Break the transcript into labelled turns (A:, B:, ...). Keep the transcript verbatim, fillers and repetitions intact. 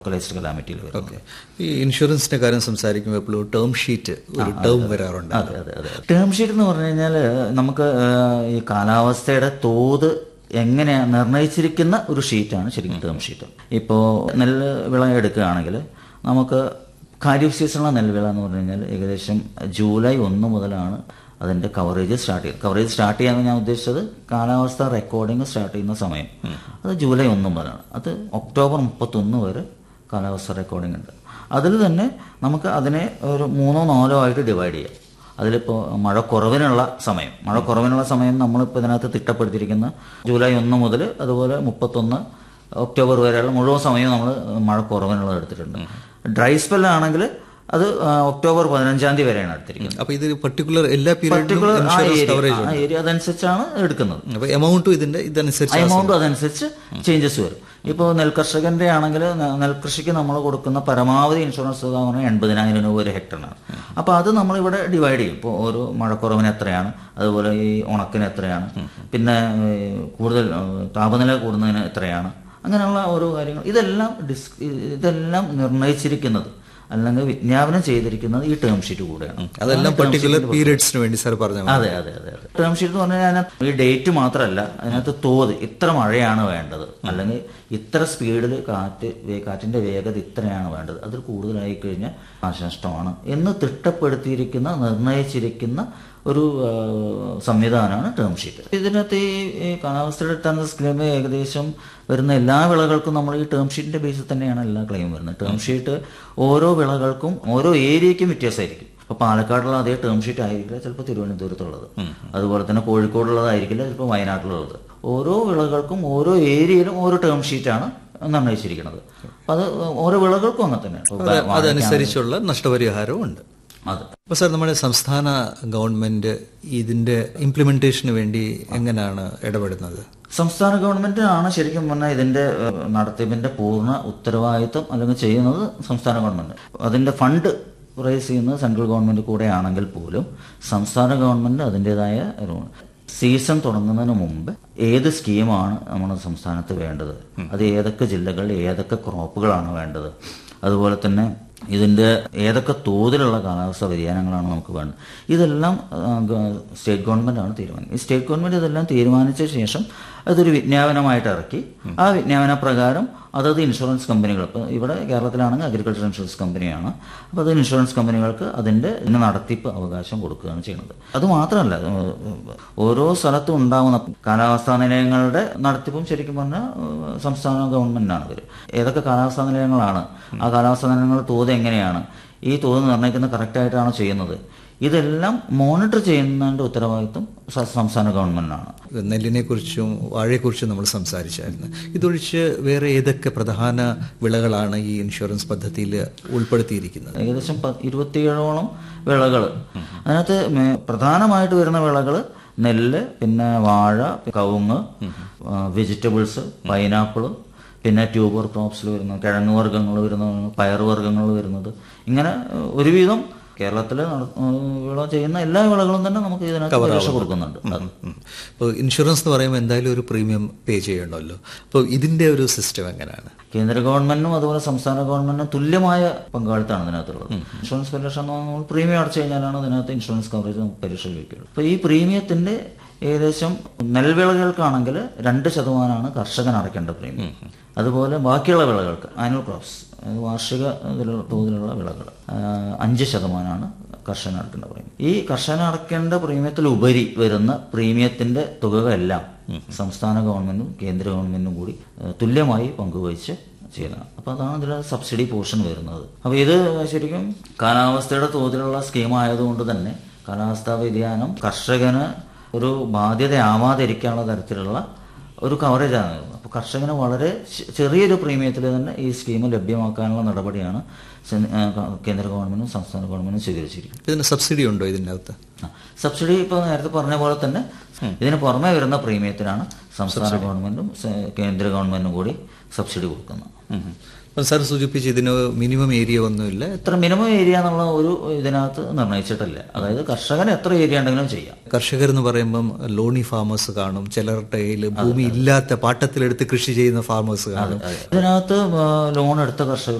A: Localised കലാമിറ്റിയിൽ വരും.
B: Okay. ഈ ഇൻഷുറൻസിന്റെ കാര്യം സംസാരിക്കുമ്പോൾ എപ്പോഴും ടേം ഷീറ്റ് ഒരു ടേം വരാറുണ്ട്.
A: അതെ അതെ അതെ ടേം ഷീറ്റ് എന്ന് പറഞ്ഞു കഴിഞ്ഞാൽ നമുക്ക് ഈ കാലാവസ്ഥയുടെ തോത് എങ്ങനെ നിർണയിച്ചിരിക്കുന്ന ഒരു ഷീറ്റാണ് ശരിക്കും ടേം ഷീറ്റ്. ഇപ്പോൾ നെല്ല് വിള എടുക്കുകയാണെങ്കിൽ നമുക്ക് ഖാരിഫ് സീസണിലെ നെൽവിള എന്ന് പറഞ്ഞു കഴിഞ്ഞാൽ ഏകദേശം ജൂലൈ ഒന്ന് മുതലാണ് അതിൻ്റെ കവറേജ് സ്റ്റാർട്ട് ചെയ്യുന്നത്. കവറേജ് സ്റ്റാർട്ട് ചെയ്യാമെന്ന് ഞാൻ ഉദ്ദേശിച്ചത് കാലാവസ്ഥ റെക്കോർഡിങ് സ്റ്റാർട്ട് ചെയ്യുന്ന സമയം അത് ജൂലൈ ഒന്ന് മുതലാണ്. അത് ഒക്ടോബർ മുപ്പത്തൊന്ന് വരെ കാലാവസ്ഥ റെക്കോർഡിംഗ് ഉണ്ട്. അതിൽ തന്നെ നമുക്ക് അതിനെ ഒരു മൂന്നോ നാലോ ആയിട്ട് ഡിവൈഡ് ചെയ്യാം. അതിലിപ്പോൾ മഴ കുറവിനുള്ള സമയം മഴ കുറവിനുള്ള സമയം നമ്മളിപ്പോൾ ഇതിനകത്ത് തിട്ടപ്പെടുത്തിയിരിക്കുന്ന ജൂലൈ ഒന്ന് മുതൽ അതുപോലെ മുപ്പത്തൊന്ന് ഒക്ടോബർ വരെയുള്ള മുഴുവൻ സമയവും നമ്മൾ മഴ കുറവിനുള്ളത് എടുത്തിട്ടുണ്ട്. ഡ്രൈ സ്പെല്ലാണെങ്കിൽ അത് ഒക്ടോബർ പതിനഞ്ചാം തീയതി വരെയാണ് എടുത്തിരിക്കുന്നത്.
B: അപ്പോൾ ഇത് പർട്ടിക്കുലർ എല്ലാ
A: പർട്ടിക്കുലർ ഏരിയ അതനുസരിച്ചാണ് എടുക്കുന്നത്.
B: എമൗണ്ടും ഇതിന്റെ ഇതനുസരിച്ച്
A: എമൗണ്ടും അതനുസരിച്ച് ചേഞ്ചസ് വരും. ഇപ്പോൾ നെൽകർഷകന്റെ ആണെങ്കിൽ നെൽകൃഷിക്ക് നമ്മൾ കൊടുക്കുന്ന പരമാവധി ഇൻഷുറൻസ് തുക പറഞ്ഞാൽ എൺപതിനായിരം രൂപ ഒരു ഹെക്ടറിനാണ്. അപ്പോൾ അത് നമ്മളിവിടെ ഡിവൈഡ് ചെയ്യും. ഇപ്പോൾ ഓരോ മഴക്കുറവിന് എത്രയാണ്, അതുപോലെ ഈ ഉണക്കിന് എത്രയാണ്, പിന്നെ കൂടുതൽ താപനില കൂടുന്നതിന് എത്രയാണ്, അങ്ങനെയുള്ള ഓരോ കാര്യങ്ങൾ ഇതെല്ലാം ഡിസ് ഇതെല്ലാം നിർണ്ണയിച്ചിരിക്കുന്നത് അല്ലെങ്കിൽ വിജ്ഞാപനം ചെയ്തിരിക്കുന്നത് ഈ ടേം ഷീറ്റ് കൂടെയാണ്.
B: അതെല്ലാം പർട്ടിക്കുലർ പീരിയഡ്സിന് വേണ്ടി സാർ പറഞ്ഞു.
A: അതെ അതെ അതെ അതെ ടേം ഷീറ്റ് എന്ന് പറഞ്ഞാൽ ഈ ഡേറ്റ് മാത്രമല്ല, അതിനകത്ത് തോത് ഇത്ര മഴയാണ് വേണ്ടത്, അല്ലെങ്കിൽ ഇത്ര സ്പീഡിൽ കാറ്റ് കാറ്റിന്റെ വേഗത ഇത്രയാണ് വേണ്ടത്, അതിൽ കൂടുതലായി കഴിഞ്ഞാൽ നാശനഷ്ടമാണ് എന്ന് തിട്ടപ്പെടുത്തിയിരിക്കുന്ന നിർണയിച്ചിരിക്കുന്ന ഒരു സംവിധാനമാണ് ടേം ഷീറ്റ്. ഇതിനകത്ത് ഈ കാലാവസ്ഥയുടെ തന്ന സ്കീം ഏകദേശം വരുന്ന എല്ലാ വിളകൾക്കും നമ്മൾ ഈ ടേം ഷീറ്റിന്റെ ബേസിൽ തന്നെയാണ് എല്ലാ ക്ലെയിം വരുന്നത്. ടേം ഷീറ്റ് ഓരോ വിളകൾക്കും ഓരോ ഏരിയയ്ക്കും വ്യത്യാസമായിരിക്കും. ഇപ്പോൾ പാലക്കാടുള്ള അതേ ടേം ഷീറ്റ് ആയിരിക്കില്ല ചിലപ്പോൾ തിരുവനന്തപുരത്തുള്ളത്, അതുപോലെ തന്നെ കോഴിക്കോടുള്ളതായിരിക്കില്ല ചിലപ്പോൾ വയനാട്ടിലുള്ളത്. ഓരോ വിളകൾക്കും ഓരോ ഏരിയയിലും ഓരോ ടേം ഷീറ്റാണ് നിർണ്ണയിച്ചിരിക്കുന്നത്. അപ്പം അത് ഓരോ വിളകൾക്കും അങ്ങനെ തന്നെയാണ്.
B: അതനുസരിച്ചുള്ള നഷ്ടപരിഹാരവും ഉണ്ട്.
A: അതെ.
B: അപ്പോൾ സാർ നമ്മുടെ സംസ്ഥാന ഗവൺമെന്റ് ഇതിന്റെ ഇംപ്ലിമെന്റേഷന് വേണ്ടി എങ്ങനെയാണ് ഇടപെടുന്നത്?
A: സംസ്ഥാന ഗവൺമെന്റ് ആണ് ശരിക്കും പറഞ്ഞാൽ ഇതിന്റെ നടത്തിപ്പിന്റെ പൂർണ്ണ ഉത്തരവാദിത്വം അല്ലെങ്കിൽ ചെയ്യുന്നത് സംസ്ഥാന ഗവൺമെന്റ്. അതിന്റെ ഫണ്ട് റേസ് ചെയ്യുന്നത് സെൻട്രൽ ഗവൺമെന്റ് കൂടെ ആണെങ്കിൽ പോലും സംസ്ഥാന ഗവൺമെന്റ് അതിൻ്റെതായ ഒരു സീസൺ തുടങ്ങുന്നതിന് മുമ്പ് ഏത് സ്കീമാണ് നമ്മുടെ സംസ്ഥാനത്ത് വേണ്ടത്, അത് ഏതൊക്കെ ജില്ലകളിൽ ഏതൊക്കെ ക്രോപ്പുകളാണ് വേണ്ടത്, അതുപോലെ തന്നെ ഇതിൻ്റെ ഏതൊക്കെ തോതിലുള്ള കാലാവസ്ഥ വ്യതിയാനങ്ങളാണ് നമുക്ക് വേണ്ടത്, ഇതെല്ലാം സ്റ്റേറ്റ് ഗവൺമെൻറ്റാണ് തീരുമാനിക്കുന്നത്. ഈ സ്റ്റേറ്റ് ഗവൺമെൻറ് ഇതെല്ലാം തീരുമാനിച്ച ശേഷം അതൊരു വിജ്ഞാപനമായിട്ട് ഇറക്കി ആ വിജ്ഞാപന പ്രകാരം അതത് ഇൻഷുറൻസ് കമ്പനികൾ, ഇപ്പോൾ ഇവിടെ കേരളത്തിലാണെങ്കിൽ അഗ്രികൾച്ചർ ഇൻഷുറൻസ് കമ്പനിയാണ്, അപ്പോൾ അത് ഇൻഷുറൻസ് കമ്പനികൾക്ക് അതിൻ്റെ നടത്തിപ്പ് അവകാശം കൊടുക്കുകയാണ് ചെയ്യുന്നത്. അതുമാത്രമല്ല, ഓരോ സ്ഥലത്തും ഉണ്ടാകുന്ന കാലാവസ്ഥാ നിലയങ്ങളുടെ നടത്തിപ്പും ശരിക്കും പറഞ്ഞാൽ സംസ്ഥാന ഗവൺമെൻറ്റാണ് വരും. ഏതൊക്കെ കാലാവസ്ഥാ നിലയങ്ങളാണ്, ആ കാലാവസ്ഥാ നിലയങ്ങളുടെ തോത് എങ്ങനെയാണ്, ഈ തോത് നിർണ്ണയിക്കുന്ന കറക്റ്റായിട്ടാണോ ചെയ്യുന്നത്, ഇതെല്ലാം മോണിറ്റർ ചെയ്യുന്നതിൻ്റെ ഉത്തരവാദിത്വം സംസ്ഥാന ഗവൺമെൻറ്റാണ്.
B: നെല്ലിനെ കുറിച്ചും വാഴയെക്കുറിച്ചും നമ്മൾ സംസാരിച്ചായിരുന്നു. ഇതൊഴിച്ച് വേറെ ഏതൊക്കെ പ്രധാന വിളകളാണ് ഈ ഇൻഷുറൻസ് പദ്ധതിയിൽ ഉൾപ്പെടുത്തിയിരിക്കുന്നത്?
A: ഏകദേശം ഇരുപത്തിയേഴോളം വിളകൾ. അതിനകത്ത് പ്രധാനമായിട്ട് വരുന്ന വിളകൾ നെല്ല്, പിന്നെ വാഴ, കവുങ്ങ്, വെജിറ്റബിൾസ്, പൈനാപ്പിൾ, പിന്നെ ട്യൂബർ ക്രോപ്സിൽ വരുന്ന കിഴങ്ങ് വർഗ്ഗങ്ങൾ വരുന്നത്, പയറുവർഗ്ഗങ്ങൾ വരുന്നത്, ഇങ്ങനെ ഒരുവിധം കേരളത്തിൽ വിള ചെയ്യുന്ന എല്ലാ വിളകളും തന്നെ നമുക്ക് ഇതിനകത്ത് പരീക്ഷ കൊടുക്കുന്നുണ്ട്.
B: ഇപ്പോൾ ഇൻഷുറൻസ് എന്ന് പറയുമ്പോൾ എന്തായാലും ഒരു പ്രീമിയം പേ ചെയ്യണമല്ലോ. അപ്പോൾ ഇതിൻ്റെ ഒരു സിസ്റ്റം എങ്ങനെയാണ്?
A: കേന്ദ്ര ഗവൺമെന്റിനും അതുപോലെ സംസ്ഥാന ഗവൺമെന്റിനും തുല്യമായ പങ്കാളിത്തമാണ് ഇതിനകത്തുള്ളത്. ഇൻഷുറൻസ് പരിരക്ഷ എന്ന് പറഞ്ഞാൽ നമ്മൾ പ്രീമിയം അടച്ചു കഴിഞ്ഞാലാണ് ഇതിനകത്ത് ഇൻഷുറൻസ് കവറേജ് നമുക്ക് പരീക്ഷ ലഭിക്കുള്ളൂ. അപ്പോൾ ഈ പ്രീമിയത്തിന്റെ ഏകദേശം നെൽവിളകൾക്കാണെങ്കിൽ രണ്ട് ശതമാനമാണ് കർഷകൻ അടയ്ക്കേണ്ട പ്രീമിയം. അതുപോലെ ബാക്കിയുള്ള വിളകൾക്ക് ആനുവൽ ക്രോപ്സ്, വാർഷിക തോതിലുള്ള വിളകൾ, അഞ്ച് ശതമാനമാണ് കർഷകൻ അടയ്ക്കേണ്ട പ്രീമിയം. ഈ കർഷകൻ അടയ്ക്കേണ്ട പ്രീമിയത്തിലുപരി വരുന്ന പ്രീമിയത്തിന്റെ തുകകളെല്ലാം സംസ്ഥാന ഗവൺമെന്റും കേന്ദ്ര ഗവൺമെന്റും കൂടി തുല്യമായി പങ്കുവഹിച്ച് ചെയ്യുന്നതാണ്. അപ്പോൾ അതാണ് ഇതിൽ സബ്സിഡി പോർഷൻ വരുന്നത്. അപ്പോൾ ഇത് ശരിക്കും കാലാവസ്ഥയുടെ തോതിലുള്ള സ്കീം ആയതുകൊണ്ട് തന്നെ കാലാവസ്ഥാ വ്യതിയാനം കർഷകന് ഒരു ബാധ്യതയാവാതിരിക്കാനുള്ള തരത്തിലുള്ള ഒരു കവറേജാണ്. അപ്പോൾ കർഷകന് വളരെ ചെറിയൊരു പ്രീമിയത്തിൽ തന്നെ ഈ സ്കീം ലഭ്യമാക്കാനുള്ള നടപടിയാണ് കേന്ദ്ര ഗവൺമെന്റും സംസ്ഥാന ഗവൺമെന്റും സ്വീകരിച്ചിരിക്കുന്നത്.
B: ഇതിന് സബ്സിഡി ഉണ്ടോ ഇതിനകത്ത്?
A: സബ്സിഡി ഇപ്പോൾ നേരത്തെ പറഞ്ഞ പോലെ തന്നെ ഇതിന് പുറമെ വരുന്ന പ്രീമിയത്തിനാണ് സംസ്ഥാന ഗവൺമെന്റും കേന്ദ്ര ഗവൺമെന്റും കൂടി സബ്സിഡി കൊടുക്കുന്നത്.
B: സാർ സൂചിപ്പിച്ച് ഇതിന് മിനിമം ഏരിയ ഒന്നുമില്ല.
A: എത്ര മിനിമം ഏരിയ എന്നുള്ള ഒരു ഇതിനകത്ത് നിർണ്ണയിച്ചിട്ടില്ല. അതായത് കർഷകന് എത്ര ഏരിയ ഉണ്ടെങ്കിലും ചെയ്യാം.
B: കർഷകർ എന്ന് പറയുമ്പം ലോണി ഫാമേഴ്സ് കാണും, ചിലരുടെ കയ്യിൽ ഭൂമി ഇല്ലാത്ത പാട്ടത്തിലെടുത്ത് കൃഷി ചെയ്യുന്ന ഫാമേഴ്സ് കാണും.
A: ഇതിനകത്ത് ലോൺ എടുത്ത കർഷകർ